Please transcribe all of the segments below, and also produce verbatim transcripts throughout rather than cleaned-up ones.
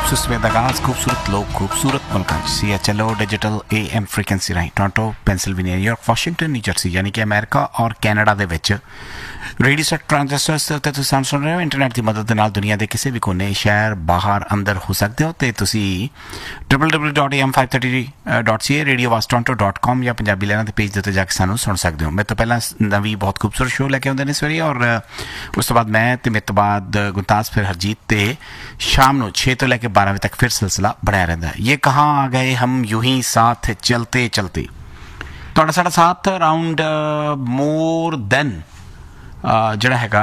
खूबसूरत सवेर का आगाज, खूबसूरत लोग, खूबसूरत मुल्क। C H L O digital A M frequency राਹੀਂ Toronto, Pennsylvania, New York, Washington, New Jersey ਯਾਨੀ ਕਿ ਅਮਰੀਕਾ ਔਰ ਕੈਨੇਡਾ ਦੇ ਵਿੱਚ ਰੇਡੀਓ ਸੈਟ ਟ੍ਰਾਂਜ਼ਿਸਟਰਸ ਉੱਤੇ ਤੁਸੀਂ ਸਾਨੂੰ ਸੁਣ ਰਹੇ ਹੋ। ਇੰਟਰਨੈਟ ਦੀ ਮਦਦ ਦੇ ਨਾਲ ਦੁਨੀਆ ਦੇ ਕਿਸੇ ਵੀ ਕੋਨੇ, ਸ਼ਹਿਰ, ਬਾਹਰ, ਅੰਦਰ ਹੋ ਸਕਦੇ ਹੋ। ਅਤੇ ਤੁਸੀਂ double double dot A M five thirty dot C A radio was Toronto dot com ਜਾਂ ਪੰਜਾਬੀ ਲਹਿਰਾਂ ਦੇ ਪੇਜ ਦੇ ਉੱਤੇ ਜਾ ਕੇ ਸਾਨੂੰ ਸੁਣ ਸਕਦੇ ਹੋ। ਮੇਰੇ ਤੋਂ ਪਹਿਲਾਂ ਨਵੀਂ ਬਹੁਤ ਖੂਬਸੂਰਤ ਸ਼ੋਅ ਲੈ ਕੇ ਆਉਂਦੇ ਨੇ ਸਵੇਰੇ, ਔਰ ਉਸ ਤੋਂ ਬਾਅਦ ਮੈਂ ਅਤੇ ਮੇਰੇ ਤੋਂ ਬਾਅਦ ਗੁਰਤਾਜ, ਫਿਰ ਹਰਜੀਤ, ਅਤੇ ਸ਼ਾਮ ਨੂੰ ਛੇ ਤੋਂ ਲੈ ਕੇ ਬਾਰਾਂ ਵਜੇ ਤੱਕ ਫਿਰ ਸਿਲਸਿਲਾ ਬਣਿਆ ਰਹਿੰਦਾ ਹੈ। ਇਹ ਕਹਾਂ ਆ ਗਏ ਹਮ ਯੂੰ ਹੀ ਸਾਥ ਚਲਤੇ ਚਲਤੇ। ਤੁਹਾਡਾ ਸਾਡਾ ਸਾਥ ਅਰਾਊਂਡ ਮੋਰ ਦੈਨ ਜਿਹੜਾ ਹੈਗਾ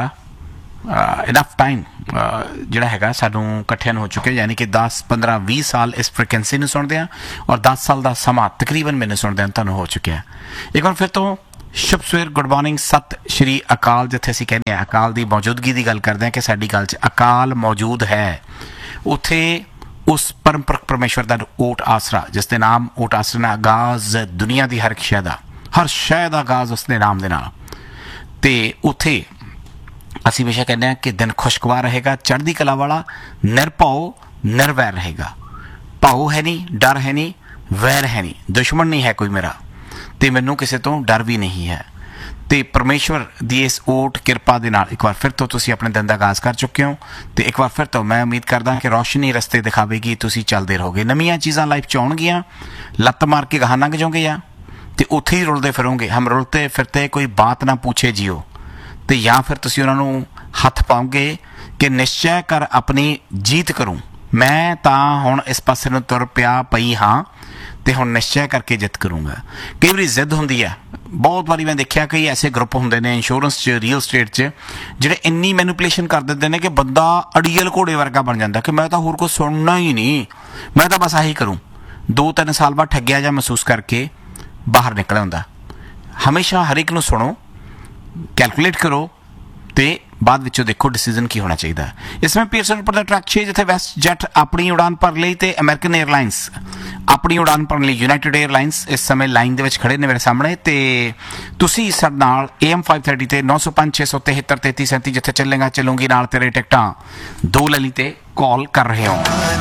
ਇਨਫ ਟਾਈਮ ਜਿਹੜਾ ਹੈਗਾ ਸਾਨੂੰ ਇਕੱਠਿਆਂ ਨੂੰ ਹੋ ਚੁੱਕਿਆ, ਯਾਨੀ ਕਿ ਦਸ ਪੰਦਰਾਂ ਵੀਹ ਸਾਲ ਇਸ ਫ੍ਰੀਕੁਐਂਸੀ ਨੂੰ ਸੁਣਦੇ ਹਾਂ, ਔਰ ਦਸ ਸਾਲ ਦਾ ਸਮਾਂ ਤਕਰੀਬਨ ਮੈਨੂੰ ਸੁਣਦੇ ਹਾਂ ਤੁਹਾਨੂੰ ਹੋ ਚੁੱਕਿਆ। ਇੱਕ ਵਾਰ ਫਿਰ ਤੋਂ ਸ਼ੁਭ ਸਵੇਰ, ਗੁੱਡ ਮਾਰਨਿੰਗ, ਸਤਿ ਸ਼੍ਰੀ ਅਕਾਲ। ਜਿੱਥੇ ਅਸੀਂ ਕਹਿੰਦੇ ਹਾਂ ਅਕਾਲ ਦੀ ਮੌਜੂਦਗੀ ਦੀ ਗੱਲ ਕਰਦੇ ਹਾਂ ਕਿ ਸਾਡੀ ਗੱਲ 'ਚ ਅਕਾਲ ਮੌਜੂਦ ਹੈ, ਉੱਥੇ ਉਸ ਪਰਮ ਪਰਮੇਸ਼ਵਰ ਦਾ ਓਟ ਆਸਰਾ, ਜਿਸ ਦੇ ਨਾਮ ਓਟ ਆਸਰੇ ਨਾਲ ਆਗਾਜ਼ ਦੁਨੀਆ ਦੀ ਹਰ ਇੱਕ ਸ਼ੈ ਦਾ, ਹਰ ਸ਼ੈ ਦਾ ਆਗਾਜ਼ ਉਸਦੇ ਨਾਮ ਦੇ ਨਾਲ। ਅਤੇ ਉੱਥੇ ਅਸੀਂ ਹਮੇਸ਼ਾ ਕਹਿੰਦੇ ਹਾਂ ਕਿ ਦਿਨ ਖੁਸ਼ਗਵਾਰ ਰਹੇਗਾ, ਚੜ੍ਹਦੀ ਕਲਾ ਵਾਲਾ, ਨਿਰਭਉ ਨਿਰਵੈਰ ਰਹੇਗਾ। ਭਾਉ ਹੈ ਨਹੀਂ, ਡਰ ਹੈ ਨਹੀਂ, ਵੈਰ ਹੈ ਨਹੀਂ, ਦੁਸ਼ਮਣ ਨਹੀਂ ਹੈ ਕੋਈ ਮੇਰਾ, ਅਤੇ ਮੈਨੂੰ ਕਿਸੇ ਤੋਂ ਡਰ ਵੀ ਨਹੀਂ ਹੈ। ਅਤੇ ਪਰਮੇਸ਼ਵਰ ਦੀ ਇਸ ਓਟ ਕਿਰਪਾ ਦੇ ਨਾਲ ਇੱਕ ਵਾਰ ਫਿਰ ਤੋਂ ਤੁਸੀਂ ਆਪਣੇ ਦਿਨ ਦਾ ਆਗਾਜ਼ ਕਰ ਚੁੱਕੇ ਹੋ। ਅਤੇ ਇੱਕ ਵਾਰ ਫਿਰ ਤੋਂ ਮੈਂ ਉਮੀਦ ਕਰਦਾ ਕਿ ਰੌਸ਼ਨੀ ਰਸਤੇ ਦਿਖਾਵੇਗੀ, ਤੁਸੀਂ ਚੱਲਦੇ ਰਹੋਗੇ, ਨਵੀਆਂ ਚੀਜ਼ਾਂ ਲਾਈਫ 'ਚ ਆਉਣਗੀਆਂ, ਲੱਤ ਮਾਰ ਕੇ ਗਾਹਾਂ ਲੰਘ ਜਾਓਗੇ ਜਾਂ ਅਤੇ ਉੱਥੇ ਹੀ ਰੁਲਦੇ ਫਿਰੋਗੇ। ਹਮ ਰੁਲਤੇ ਫਿਰਤੇ ਕੋਈ ਬਾਤ ਨਾ ਪੁੱਛੇ ਜੀਓ। ਅਤੇ ਜਾਂ ਫਿਰ ਤੁਸੀਂ ਉਹਨਾਂ ਨੂੰ ਹੱਥ ਪਾਓਗੇ ਕਿ ਨਿਸ਼ਚੈ ਕਰ ਆਪਣੀ ਜੀਤ ਕਰੂੰ, ਮੈਂ ਤਾਂ ਹੁਣ ਇਸ ਪਾਸੇ ਨੂੰ ਤੁਰ ਪਿਆ ਪਈ ਹਾਂ ਅਤੇ ਹੁਣ ਨਿਸ਼ਚੈ ਕਰਕੇ ਜਿੱਤ ਕਰੂੰਗਾ। ਕਈ ਵਾਰੀ ਜ਼ਿੱਦ ਹੁੰਦੀ ਹੈ, ਬਹੁਤ ਵਾਰੀ ਮੈਂ ਦੇਖਿਆ ਕਈ ਐਸੇ ਗਰੁੱਪ ਹੁੰਦੇ ਨੇ ਇੰਸ਼ੋਰੈਂਸ 'ਚ, ਰੀਅਲ ਸਟੇਟ 'ਚ, ਜਿਹੜੇ ਇੰਨੀ ਮੈਨੂਪੂਲੇਸ਼ਨ ਕਰ ਦਿੰਦੇ ਨੇ ਕਿ ਬੰਦਾ ਅੜੀਅਲ ਘੋੜੇ ਵਰਗਾ ਬਣ ਜਾਂਦਾ ਕਿ ਮੈਂ ਤਾਂ ਹੋਰ ਕੁਛ ਸੁਣਨਾ ਹੀ ਨਹੀਂ, ਮੈਂ ਤਾਂ ਬਸ ਆਹੀ ਕਰੂੰ। ਦੋ ਤਿੰਨ ਸਾਲ ਬਾਅਦ ਠੱਗਿਆ ਜਾਂ ਮਹਿਸੂਸ ਕਰਕੇ ਬਾਹਰ ਨਿਕਲ ਆਉਂਦਾ। ਹਮੇਸ਼ਾ ਹਰ ਇੱਕ ਨੂੰ ਸੁਣੋ, ਕੈਲਕੂਲੇਟ ਕਰੋ, ਅਤੇ ਬਾਅਦ ਵਿੱਚੋਂ ਦੇਖੋ ਡਿਸੀਜ਼ਨ ਕੀ ਹੋਣਾ ਚਾਹੀਦਾ। ਇਸ ਸਮੇਂ ਪੀਅਰਸਨ ਉੱਪਰ ਦਾ ਟਰੱਕ ਛੇ, ਜਿੱਥੇ ਵੈਸਟ ਜੈਟ ਆਪਣੀ ਉਡਾਨ ਭਰਨ ਲਈ ਅਤੇ ਅਮਰੀਕਨ ਏਅਰਲਾਈਨਸ ਆਪਣੀ ਉਡਾਨ ਭਰਨ ਲਈ, ਯੂਨਾਈਟਿਡ ਏਅਰਲਾਈਨਸ ਇਸ ਸਮੇਂ ਲਾਈਨ ਦੇ ਵਿੱਚ ਖੜ੍ਹੇ ਨੇ ਮੇਰੇ ਸਾਹਮਣੇ। ਅਤੇ ਤੁਸੀਂ ਸਾਡੇ ਨਾਲ ਏ ਐਮ ਫਾਈਵ ਥਰਟੀ 'ਤੇ ਨੌ ਸੌ ਪੰਜ ਛੇ ਸੌ ਤਿਹੱਤਰ ਤੇਤੀ ਸੈਂਤੀ ਜਿੱਥੇ ਚੱਲੇਗਾ ਚੱਲੂਗੀ ਨਾਲ ਤੇਰੇ ਟਿਕਟਾਂ ਦੋ ਲੈ ਲਈ 'ਤੇ ਕਾਲ ਕਰ ਰਹੇ ਹੋ।